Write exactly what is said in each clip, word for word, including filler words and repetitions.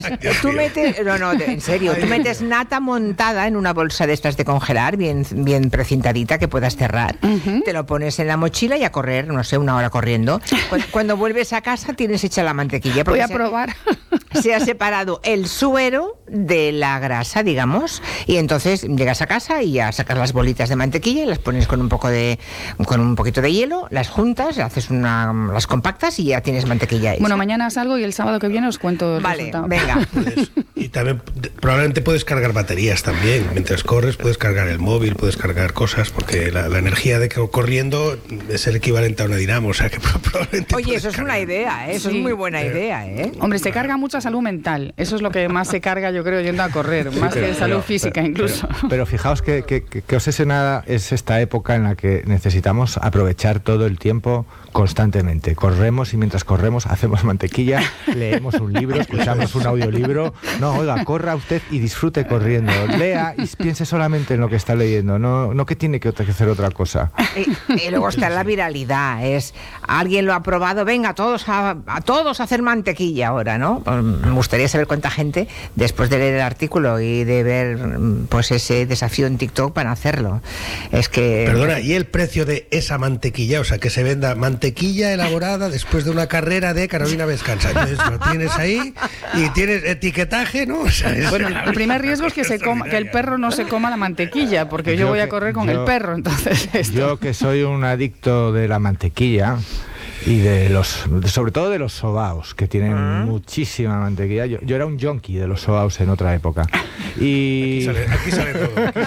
Tú metes, no, no, en serio, tú metes nata montada en una bolsa de estas de congelar, bien, bien precintadita, que puedas cerrar. Uh-huh. Te lo pones en la mochila y a correr, no sé, una hora corriendo. Cuando, cuando vuelves a casa tienes hecha la mantequilla. Voy a se, probar. Se ha separado el suero de la grasa, digamos, y entonces llegas a casa y ya sacas las bolitas de mantequilla y las pones con un poco de, con un poquito de hielo, las juntas, haces una, las compactas y ya tienes mantequilla hecha. Bueno, mañana salgo y el sábado que viene os cuento el vale, resultado. Venga. Puedes, y también probablemente puedes cargar baterías también. Mientras corres puedes cargar el móvil, puedes cargar cosas, porque la, la energía de que corriendo es el equivalente a una dinamo, o sea que probablemente. Oye, eso es cargar. Una idea, ¿eh? Eso sí. Es muy buena idea, ¿eh? Hombre, se carga mucha salud mental. Eso es lo que más se carga, yo creo, yendo a correr, más sí, pero, que salud pero, física pero, incluso. Pero, pero fijaos que, que, que, que obsesionada es esta época en la que necesitamos aprovechar todo el tiempo constantemente. Corremos y mientras corremos hacemos mantequilla, leemos un libro, escuchamos un audiolibro. No, oiga, corra usted y disfrute corriendo. Lea y piense solamente en lo que está leyendo, no, no que tiene que hacer otra cosa. Y, y luego está la viralidad, es alguien lo ha probado, venga, todos a, a todos a hacer mantequilla ahora, ¿no? Me gustaría saber cuánta gente, después de leer el artículo y de ver pues ese desafío en TikTok, van a hacerlo. Es que... Perdona, ¿y el precio de esa mantequilla? O sea, que se venda mantequilla elaborada después de una carrera de Carolina Vescanza. Entonces lo tienes ahí y tienes etiquetaje, ¿no? O sea, es... Bueno, el primer riesgo es que, se coma, que el perro no se coma la mantequilla, porque yo, yo voy a correr con yo, el perro, entonces... Esto... Yo que soy un adicto de la mantequilla... Y de los, sobre todo de los sobaos, que tienen uh-huh. muchísima mantequilla. Yo, yo era un junkie de los sobaos en otra época. Y... Aquí sale, aquí sale todo. Aquí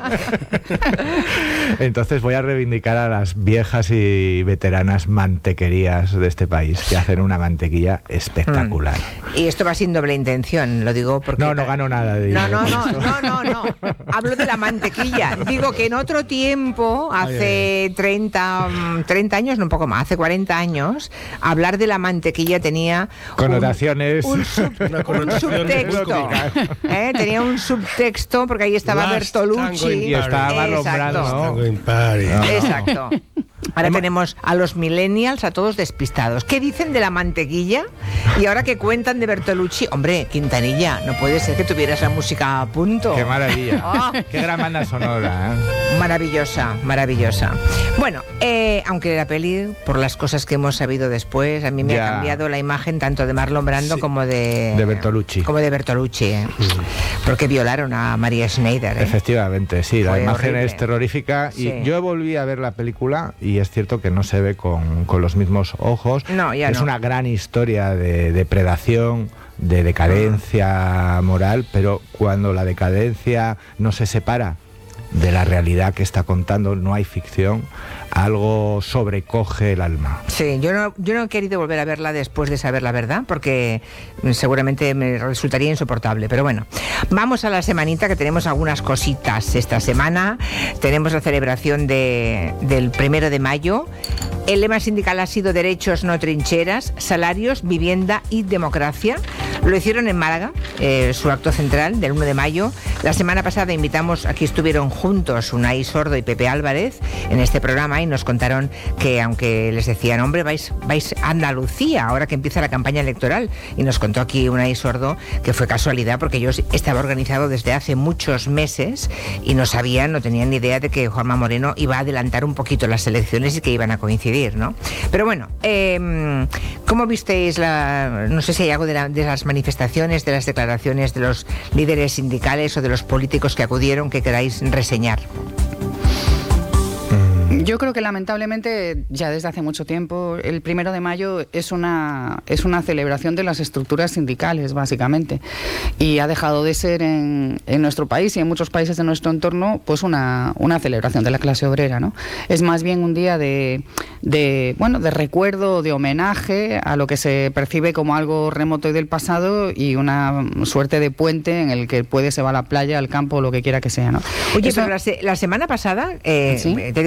sale. Entonces voy a reivindicar a las viejas y veteranas mantequerías de este país, que hacen una mantequilla espectacular. Mm. Y esto va sin doble intención, lo digo porque... No, no gano nada de dinero. No, no, no, no, no, no. Hablo de la mantequilla. Digo que en otro tiempo, hace ay, treinta, treinta años, no un poco más, hace cuarenta años, años, hablar de la mantequilla tenía connotaciones, un, un, sub, un subtexto, ¿eh? Tenía un subtexto porque ahí estaba Last Bertolucci y estaba Marlon Brando, ¿no? Exacto. Ahora tenemos a los millennials, a todos despistados. ¿Qué dicen de la mantequilla? Y ahora que cuentan de Bertolucci, hombre, Quintanilla, no puede ser que tuvieras la música a punto. ¡Qué maravilla! Oh. ¡Qué gran banda sonora! ¿eh? Maravillosa, maravillosa. Bueno, eh, aunque la peli, por las cosas que hemos sabido después, a mí me ya. ha cambiado la imagen tanto de Marlon Brando sí. como de... De Bertolucci. Como de Bertolucci, ¿eh? mm. Porque violaron a María Schneider, ¿eh? Efectivamente, sí, la Fue imagen horrible. Es terrorífica. Y sí. yo volví a ver la película y es cierto que no se ve con, con los mismos ojos. No, ya es no. una gran historia de depredación, de decadencia moral, pero cuando la decadencia no se separa de la realidad que está contando, no hay ficción, algo sobrecoge el alma. Sí, yo no, yo no he querido volver a verla después de saber la verdad, porque seguramente me resultaría insoportable, pero bueno, vamos a la semanita, que tenemos algunas cositas esta semana. Tenemos la celebración de, del primero de mayo. El lema sindical ha sido derechos, no trincheras, salarios, vivienda y democracia. Lo hicieron en Málaga, eh, su acto central del uno de mayo. La semana pasada invitamos, aquí estuvieron juntos Unai Sordo y Pepe Álvarez en este programa y nos contaron que, aunque les decían, hombre, vais, vais a Andalucía ahora que empieza la campaña electoral, y nos contó aquí Unai Sordo que fue casualidad porque yo estaba organizado desde hace muchos meses y no sabían, no tenían ni idea de que Juanma Moreno iba a adelantar un poquito las elecciones y que iban a coincidir, ¿no? Pero bueno, eh, ¿cómo visteis la, no sé si hay algo de, la, de las manifestaciones, de las declaraciones de los líderes sindicales o de los políticos que acudieron que queráis reseñar? Yo creo que lamentablemente ya desde hace mucho tiempo el primero de mayo es una es una celebración de las estructuras sindicales, básicamente, y ha dejado de ser en, en nuestro país y en muchos países de nuestro entorno pues una, una celebración de la clase obrera, ¿no? Es más bien un día de, de bueno de recuerdo, de homenaje a lo que se percibe como algo remoto y del pasado, y una suerte de puente en el que puede se va a la playa, al campo, lo que quiera que sea, ¿no? Oye, Eso... pero la, se, la semana pasada, eh, ¿sí? te digo,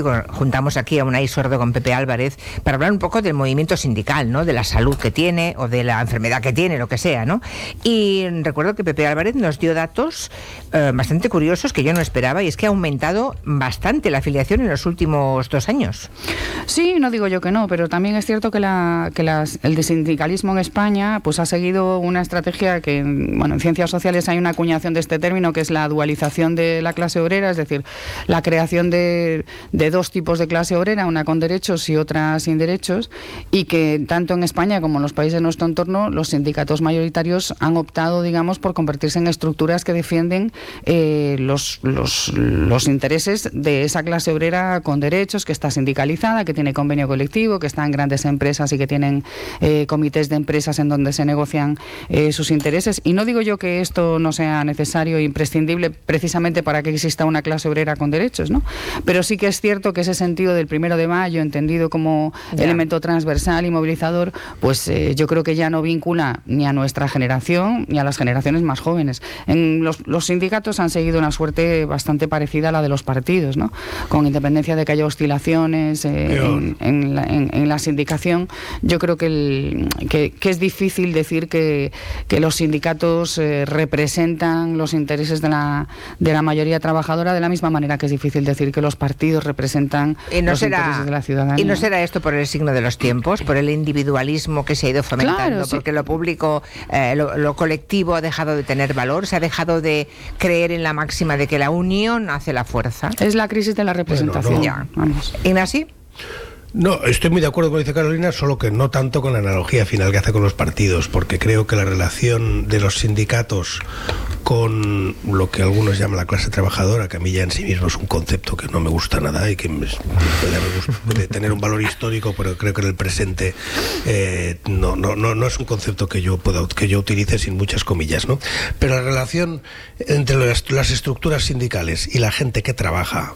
juntamos aquí a Unai Sordo con Pepe Álvarez para hablar un poco del movimiento sindical, ¿no? De la salud que tiene o de la enfermedad que tiene, lo que sea, ¿no? Y recuerdo que Pepe Álvarez nos dio datos eh, bastante curiosos que yo no esperaba, y es que ha aumentado bastante la afiliación en los últimos dos años. Sí, no digo yo que no, pero también es cierto que, la, que las, el sindicalismo en España pues ha seguido una estrategia que, bueno, en ciencias sociales hay una acuñación de este término, que es la dualización de la clase obrera, es decir, la creación de, de dos tipos de clase obrera, una con derechos y otra sin derechos, y que tanto en España como en los países de nuestro entorno, los sindicatos mayoritarios han optado, digamos, por convertirse en estructuras que defienden eh, los, los, los intereses de esa clase obrera con derechos, que está sindicalizada, que tiene convenio colectivo, que está en grandes empresas y que tienen eh, comités de empresas en donde se negocian eh, sus intereses. Y no digo yo que esto no sea necesario e imprescindible precisamente para que exista una clase obrera con derechos, ¿no? Pero sí que es cierto que ese sentido del primero de mayo, entendido como yeah. elemento transversal y movilizador, pues eh, yo creo que ya no vincula ni a nuestra generación ni a las generaciones más jóvenes. En los, los sindicatos han seguido una suerte bastante parecida a la de los partidos, ¿no? Con independencia de que haya oscilaciones eh, en, en, la, en, en la sindicación, yo creo que, el, que, que es difícil decir que, que los sindicatos eh, representan los intereses de la, de la mayoría trabajadora, de la misma manera que es difícil decir que los partidos representan y no los será, intereses de la ciudadanía. ¿Y no será esto por el signo de los tiempos, por el individualismo que se ha ido fomentando? Claro, sí. Porque lo público, eh, lo, lo colectivo ha dejado de tener valor, se ha dejado de creer en la máxima de que la unión hace la fuerza. Es la crisis de la representación. Bueno, no. Ya, vamos. ¿Ignasi? No, estoy muy de acuerdo con lo que dice Carolina, solo que no tanto con la analogía final que hace con los partidos, porque creo que la relación de los sindicatos con lo que algunos llaman la clase trabajadora, que a mí ya en sí mismo es un concepto que no me gusta nada y que me, puede, puede tener un valor histórico, pero creo que en el presente eh, no, no, no, no es un concepto que yo pueda que yo utilice sin muchas comillas, ¿no? Pero la relación entre las, las estructuras sindicales y la gente que trabaja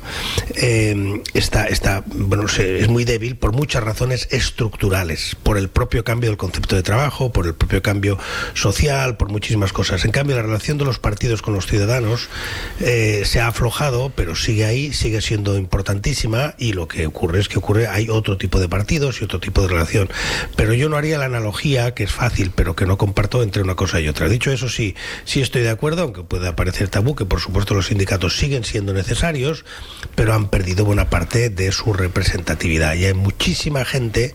eh, está, está, bueno, es muy débil por muchas razones estructurales, por el propio cambio del concepto de trabajo, por el propio cambio social, por muchísimas cosas. En cambio, la relación de los partidos con los ciudadanos eh, se ha aflojado, pero sigue ahí, sigue siendo importantísima, y lo que ocurre es que ocurre hay otro tipo de partidos y otro tipo de relación. Pero yo no haría la analogía, que es fácil, pero que no comparto, entre una cosa y otra. Dicho eso, sí, sí estoy de acuerdo, aunque pueda parecer tabú, que por supuesto los sindicatos siguen siendo necesarios, pero han perdido buena parte de su representatividad. Y hay muchísima gente,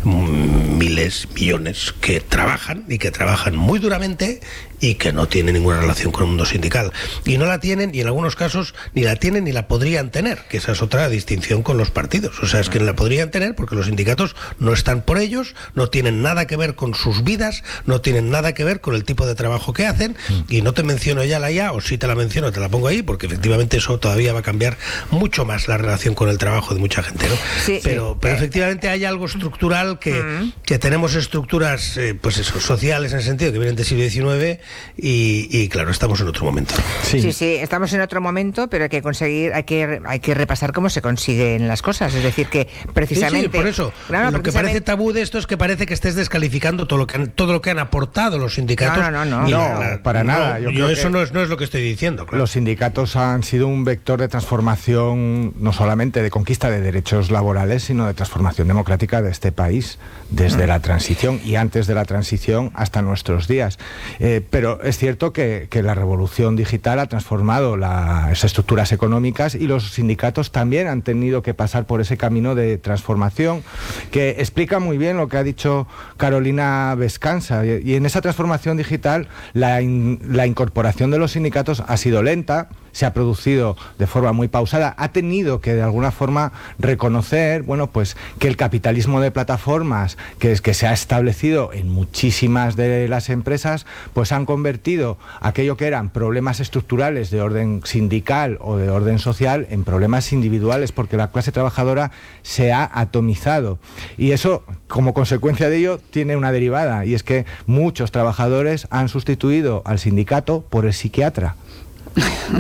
miles, millones, que trabajan y que trabajan muy duramente y que no tienen ninguna relación con el mundo sindical. Y no la tienen, y en algunos casos ni la tienen ni la podrían tener, que esa es otra distinción con los partidos. O sea, es que no la podrían tener porque los sindicatos no están por ellos, no tienen nada que ver con sus vidas, no tienen nada que ver con el tipo de trabajo que hacen, y no te menciono ya la I A, o si te la menciono te la pongo ahí, porque efectivamente eso todavía va a cambiar mucho más la relación con el trabajo de mucha gente, ¿no? Sí, pero, sí. pero efectivamente hay algo estructural que, uh-huh. que tenemos estructuras eh, pues eso, sociales, en el sentido que vienen del siglo diecinueve, y, y claro, estamos en otro momento. Sí. sí, sí, estamos en otro momento, pero hay que conseguir, hay que, hay que repasar cómo se consiguen las cosas. Es decir, que precisamente... Sí, sí, por eso, claro, lo precisamente... que parece tabú de esto es que parece que estés descalificando todo lo que han, todo lo que han aportado los sindicatos. No, no, no. No, no, la, para no, nada. Yo, yo eso no es, no es lo que estoy diciendo. Claro. Los sindicatos han sido un vector de transformación, no solamente de conquista de derechos laborales, sino de transformación democrática de este país, desde mm. la transición y antes de la transición hasta nuestros días. Eh, pero es cierto que, que la revolución digital ha transformado las estructuras económicas, y los sindicatos también han tenido que pasar por ese camino de transformación, que explica muy bien lo que ha dicho Carolina Vescanza. Y, y en esa transformación digital la, in, la incorporación de los sindicatos ha sido lenta, se ha producido de forma muy pausada, ha tenido que de alguna forma reconocer, bueno, pues que el capitalismo de plataformas que, es, que se ha establecido en muchísimas de las empresas, pues han convertido aquello que eran problemas estructurales de orden sindical o de orden social en problemas individuales, porque la clase trabajadora se ha atomizado. Y eso, como consecuencia de ello, tiene una derivada, y es que muchos trabajadores han sustituido al sindicato por el psiquiatra.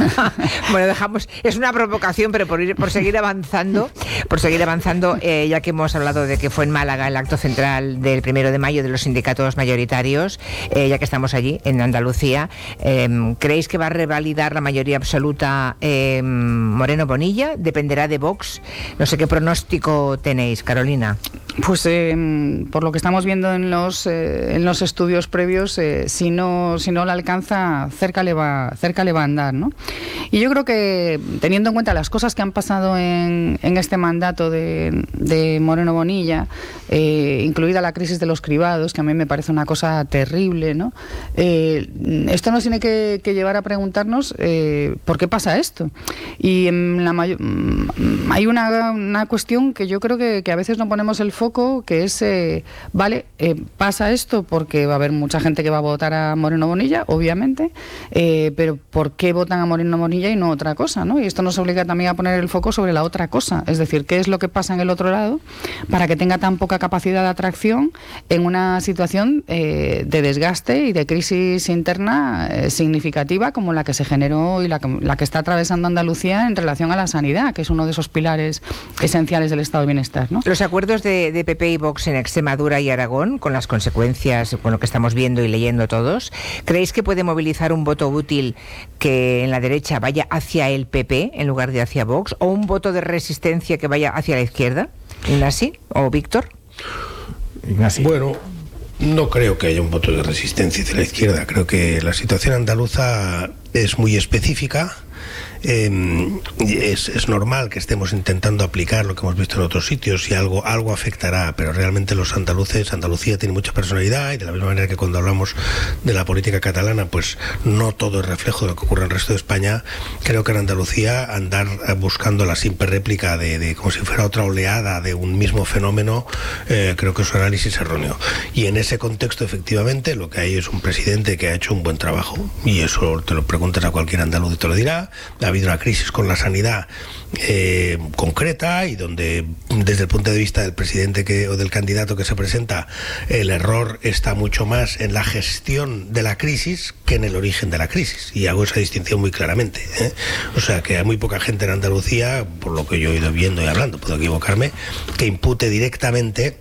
Bueno, dejamos, es una provocación, pero por, ir, por seguir avanzando, por seguir avanzando, eh, ya que hemos hablado de que fue en Málaga el acto central del primero de mayo de los sindicatos mayoritarios, eh, ya que estamos allí, en Andalucía, eh, ¿creéis que va a revalidar la mayoría absoluta eh, Moreno Bonilla? ¿Dependerá de Vox? No sé qué pronóstico tenéis, Carolina. Pues eh, por lo que estamos viendo en los eh, en los estudios previos, eh, si no si no la alcanza, cerca le va cerca le va a andar, ¿no? Y yo creo que, teniendo en cuenta las cosas que han pasado en, en este mandato de, de Moreno Bonilla, eh, incluida la crisis de los cribados, que a mí me parece una cosa terrible, ¿no? Eh, esto nos tiene que, que llevar a preguntarnos eh, ¿por qué pasa esto? Y en la mayor, hay una, una cuestión que yo creo que, que a veces no ponemos el foco, que es, eh, vale, eh, pasa esto porque va a haber mucha gente que va a votar a Moreno Bonilla, obviamente, eh, pero ¿por qué votan a Moreno Bonilla y no otra cosa, ¿no? Y esto nos obliga también a poner el foco sobre la otra cosa, es decir, qué es lo que pasa en el otro lado para que tenga tan poca capacidad de atracción en una situación eh, de desgaste y de crisis interna eh, significativa como la que se generó y la que, la que está atravesando Andalucía en relación a la sanidad, que es uno de esos pilares esenciales del estado de bienestar, ¿no? Los acuerdos de, de P P y Vox en Extremadura y Aragón, con las consecuencias, con lo que estamos viendo y leyendo todos, ¿creéis que puede movilizar un voto útil que en la derecha vaya hacia el P P en lugar de hacia Vox, o un voto de resistencia que vaya hacia la izquierda? ¿Ignasi o Víctor? Ignasi. Bueno, no creo que haya un voto de resistencia hacia la izquierda. Creo que la situación andaluza es muy específica. Eh, es, es normal que estemos intentando aplicar lo que hemos visto en otros sitios y algo, algo afectará, pero realmente los andaluces, Andalucía tiene mucha personalidad, y de la misma manera que cuando hablamos de la política catalana, pues no todo es reflejo de lo que ocurre en el resto de España. Creo que en Andalucía andar buscando la simple réplica de, de como si fuera otra oleada de un mismo fenómeno, eh, creo que es un análisis erróneo. Y en ese contexto, efectivamente, lo que hay es un presidente que ha hecho un buen trabajo, y eso te lo preguntas a cualquier andaluz y te lo dirá. Ha habido una crisis con la sanidad eh, concreta, y donde desde el punto de vista del presidente que, o del candidato que se presenta, el error está mucho más en la gestión de la crisis que en el origen de la crisis, y hago esa distinción muy claramente, ¿eh? O sea que hay muy poca gente en Andalucía, por lo que yo he ido viendo y hablando, puedo equivocarme, que impute directamente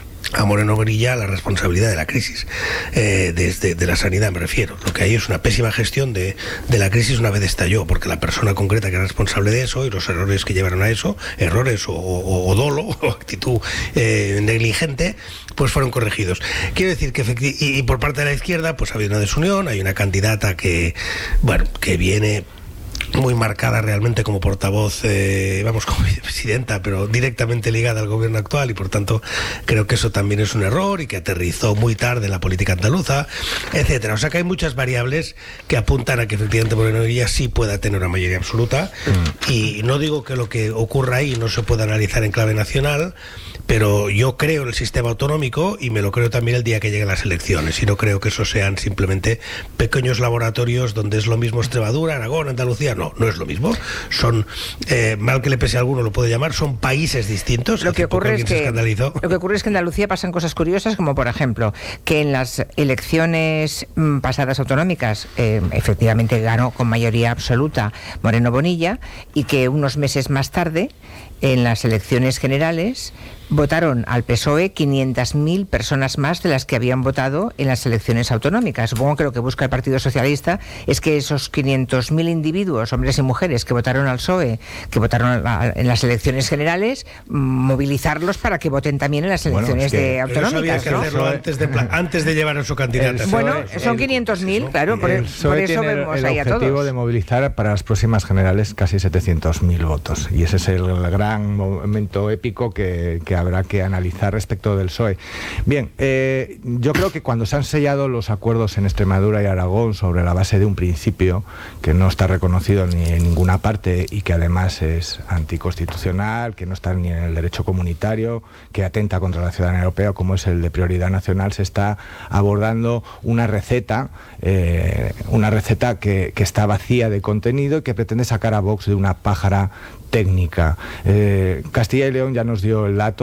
a Moreno Bonilla la responsabilidad de la crisis, eh, desde de la sanidad me refiero. Lo que hay es una pésima gestión de, de la crisis una vez estalló, porque la persona concreta que era responsable de eso y los errores que llevaron a eso, errores o, o, o dolo o actitud eh, negligente, pues fueron corregidos. Quiero decir que efecti- y, y por parte de la izquierda pues ha habido una desunión, hay una candidata que, bueno, que viene muy marcada realmente como portavoz, eh, vamos, como vicepresidenta, pero directamente ligada al gobierno actual, y por tanto creo que eso también es un error y que aterrizó muy tarde en la política andaluza, etcétera. O sea que hay muchas variables que apuntan a que efectivamente Moreno Bonilla sí pueda tener una mayoría absoluta, mm. y no digo que lo que ocurra ahí no se pueda analizar en clave nacional, pero yo creo en el sistema autonómico, y me lo creo también el día que lleguen las elecciones, y no creo que eso sean simplemente pequeños laboratorios donde es lo mismo Extremadura, Aragón, Andalucía. No, no es lo mismo. Son, eh, mal que le pese a alguno lo puede llamar, son países distintos. Lo que ocurre es que lo que ocurre es que en Andalucía pasan cosas curiosas, como por ejemplo que en las elecciones mm, pasadas autonómicas eh, efectivamente ganó con mayoría absoluta Moreno Bonilla, y que unos meses más tarde, en las elecciones generales, votaron al P S O E quinientas mil personas más de las que habían votado en las elecciones autonómicas. Supongo que lo que busca el Partido Socialista es que esos quinientos mil individuos, hombres y mujeres, que votaron al P S O E, que votaron a, en las elecciones generales, movilizarlos para que voten también en las elecciones bueno, es que de autonómicas, que ¿no? hacerlo antes de, antes de llevar a su candidata. Bueno, son quinientos mil, claro, por, el P S O E por eso tiene vemos el ahí a todos. El objetivo de movilizar para las próximas generales casi setecientos mil votos, y ese es el gran momento épico que, que habrá que analizar respecto del P S O E. Bien, eh, yo creo que cuando se han sellado los acuerdos en Extremadura y Aragón sobre la base de un principio que no está reconocido ni en ninguna parte y que además es anticonstitucional, que no está ni en el derecho comunitario, que atenta contra la ciudadanía europea, como es el de prioridad nacional, se está abordando una receta, eh, una receta que, que está vacía de contenido y que pretende sacar a Vox de una pájara técnica. Eh, Castilla y León ya nos dio el dato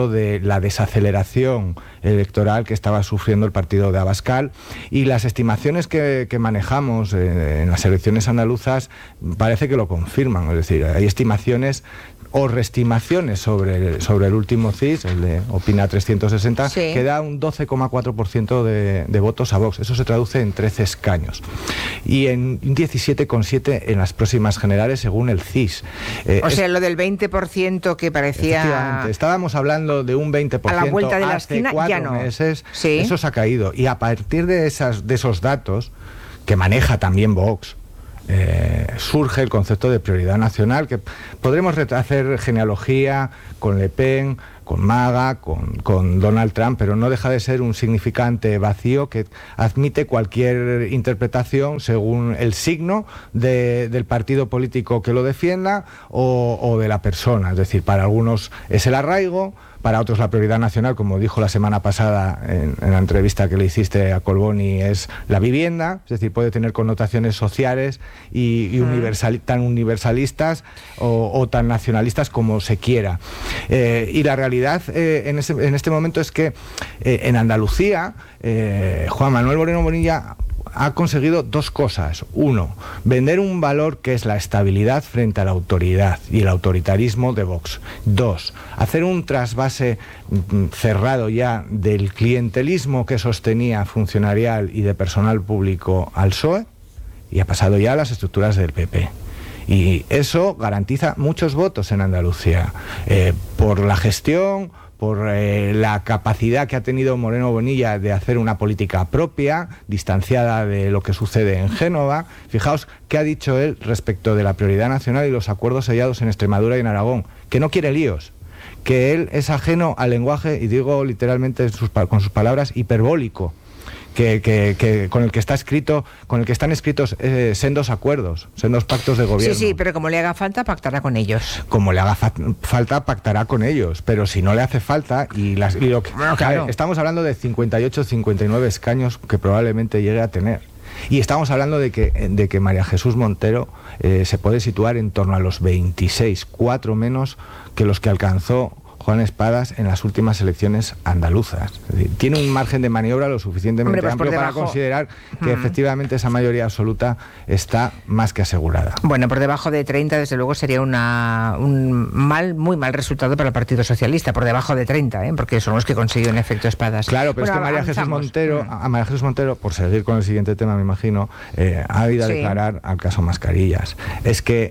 efecto de la desaceleración electoral que estaba sufriendo el partido de Abascal, y las estimaciones que, que manejamos eh, en las elecciones andaluzas parece que lo confirman. Es decir, hay estimaciones o reestimaciones sobre, sobre el último C I S, el de Opina trescientos sesenta, sí, que da un doce coma cuatro por ciento de, de votos a Vox. Eso se traduce en trece escaños. Y en diecisiete coma siete en las próximas generales, según el C I S. Eh, o sea, es, lo del veinte por ciento que parecía... Efectivamente, estábamos hablando de un veinte por ciento a la vuelta de la hace esquina, cuatro ya no. meses. ¿Sí? Eso se ha caído. Y a partir de, esas, de esos datos, que maneja también Vox, Eh, surge el concepto de prioridad nacional, que podremos hacer genealogía con Le Pen, con MAGA, con, con Donald Trump, pero no deja de ser un significante vacío que admite cualquier interpretación según el signo de, del partido político que lo defienda o, o de la persona. Es decir, para algunos es el arraigo, para otros la prioridad nacional, como dijo la semana pasada en, en la entrevista que le hiciste a Colboni, es la vivienda. Es decir, puede tener connotaciones sociales y, y universal, tan universalistas o, o tan nacionalistas como se quiera. Eh, y la realidad eh, en, ese, en este momento es que eh, en Andalucía eh, Juan Manuel Moreno Bonilla ha conseguido dos cosas. Uno, vender un valor que es la estabilidad frente a la autoridad y el autoritarismo de Vox. Dos, hacer un trasvase cerrado ya del clientelismo que sostenía funcionarial y de personal público al P S O E, y ha pasado ya a las estructuras del P P. Y eso garantiza muchos votos en Andalucía, eh, por la gestión, por eh, la capacidad que ha tenido Moreno Bonilla de hacer una política propia, distanciada de lo que sucede en Génova. Fijaos qué ha dicho él respecto de la prioridad nacional y los acuerdos sellados en Extremadura y en Aragón, que no quiere líos, que él es ajeno al lenguaje, y digo literalmente en sus, con sus palabras, hiperbólico, Que, que, que con el que está escrito, con el que están escritos eh, sendos acuerdos, sendos pactos de gobierno. Sí, sí, pero como le haga falta, pactará con ellos. Como le haga fa falta, pactará con ellos, pero si no le hace falta, y, las, y lo que, bueno, claro, estamos hablando de cincuenta y ocho, cincuenta y nueve escaños que probablemente llegue a tener. Y estamos hablando de que, de que María Jesús Montero eh, se puede situar en torno a los veintiséis, cuatro menos que los que alcanzó Juan Espadas en las últimas elecciones andaluzas. Es decir, tiene un margen de maniobra lo suficientemente Hombre, pues amplio para considerar que hmm. efectivamente esa mayoría absoluta está más que asegurada. Bueno, por debajo de treinta, desde luego, sería una, un mal, muy mal resultado para el Partido Socialista, por debajo de treinta, ¿eh? Porque son los que consiguió en efecto Espadas. Claro, pero bueno, es que María Jesús Montero, hmm. a María Jesús Montero, por seguir con el siguiente tema, me imagino, eh, ha ido a sí. declarar al caso Mascarillas. Es que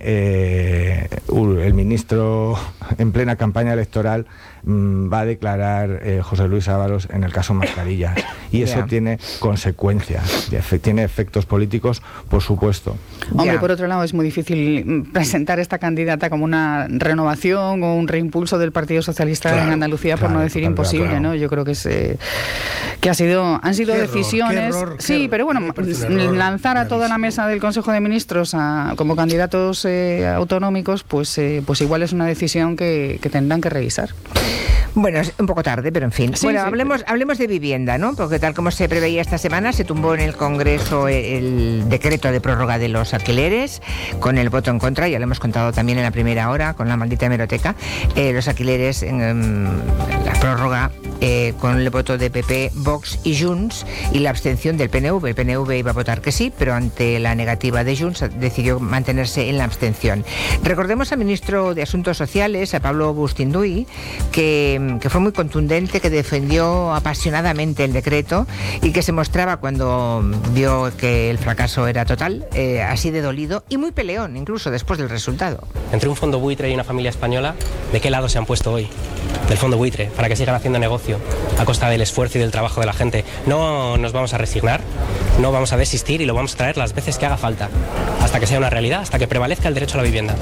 eh, el ministro en plena campaña electoral va a declarar eh, José Luis Ábalos en el caso Mascarillas, y eso yeah. tiene consecuencias, tiene efectos políticos, por supuesto. Hombre, yeah. por otro lado, es muy difícil presentar esta candidata como una renovación o un reimpulso del Partido Socialista claro, en Andalucía, claro, por no decir claro, imposible, claro. ¿no? Yo creo que es eh, que ha sido han sido qué decisiones, error, qué error, sí, qué pero bueno, error, lanzar a toda la mesa del Consejo de Ministros a, como candidatos eh, autonómicos, pues eh, pues igual es una decisión que, que tendrán que revisar. Bueno, es un poco tarde, pero en fin. Sí, bueno, sí, hablemos, pero... hablemos de vivienda, ¿no? Porque tal como se preveía esta semana, se tumbó en el Congreso el decreto de prórroga de los alquileres, con el voto en contra, ya lo hemos contado también en la primera hora, con la maldita hemeroteca, eh, los alquileres, en, en la prórroga, eh, con el voto de P P, Vox y Junts, y la abstención del P N V. El P N V iba a votar que sí, pero ante la negativa de Junts decidió mantenerse en la abstención. Recordemos al ministro de Asuntos Sociales, a Pablo Bustinduy, que que fue muy contundente, que defendió apasionadamente el decreto y que se mostraba, cuando vio que el fracaso era total, eh, así de dolido y muy peleón, incluso después del resultado. Entre un fondo buitre y una familia española, ¿de qué lado se han puesto hoy? Del fondo buitre, para que sigan haciendo negocio a costa del esfuerzo y del trabajo de la gente. No nos vamos a resignar, no vamos a desistir y lo vamos a traer las veces que haga falta, hasta que sea una realidad, hasta que prevalezca el derecho a la vivienda.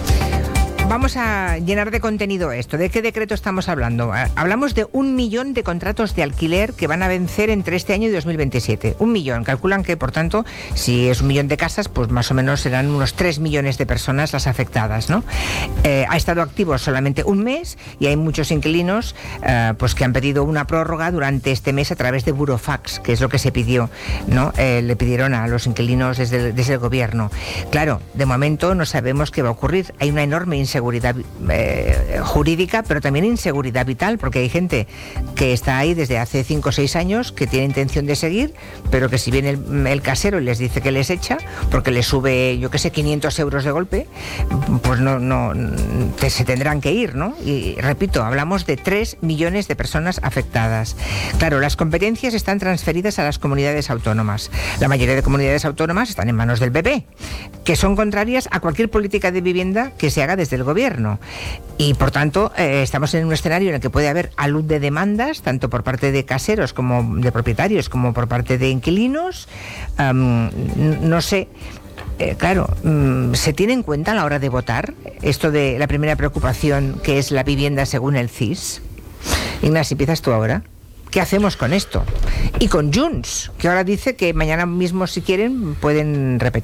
Vamos a llenar de contenido esto. ¿De qué decreto estamos hablando? Hablamos de un millón de contratos de alquiler que van a vencer entre este año y dos mil veintisiete. Un millón. Calculan que, por tanto, si es un millón de casas, pues más o menos serán unos tres millones de personas las afectadas, ¿no? Eh, ha estado activo solamente un mes y hay muchos inquilinos eh, pues que han pedido una prórroga durante este mes a través de Burofax, que es lo que se pidió, ¿no? Eh, le pidieron a los inquilinos desde el, desde el gobierno. Claro, de momento no sabemos qué va a ocurrir. Hay una enorme inseguridad inseguridad eh, jurídica, pero también inseguridad vital, porque hay gente que está ahí desde hace cinco o seis años, que tiene intención de seguir, pero que si viene el, el casero y les dice que les echa, porque les sube, yo qué sé, quinientos euros de golpe, pues no, no te, se tendrán que ir, ¿no? Y repito, hablamos de tres millones de personas afectadas. Claro, las competencias están transferidas a las comunidades autónomas. La mayoría de comunidades autónomas están en manos del B P, que son contrarias a cualquier política de vivienda que se haga desde el gobierno. Y por tanto, eh, estamos en un escenario en el que puede haber alud de demandas, tanto por parte de caseros como de propietarios, como por parte de inquilinos. Um, no sé. Eh, claro, mmm, ¿se tiene en cuenta a la hora de votar esto de la primera preocupación, que es la vivienda según el C I S? Ignacio, empiezas tú ahora. ¿Qué hacemos con esto? Y con Junts, que ahora dice que mañana mismo, si quieren, pueden repetir.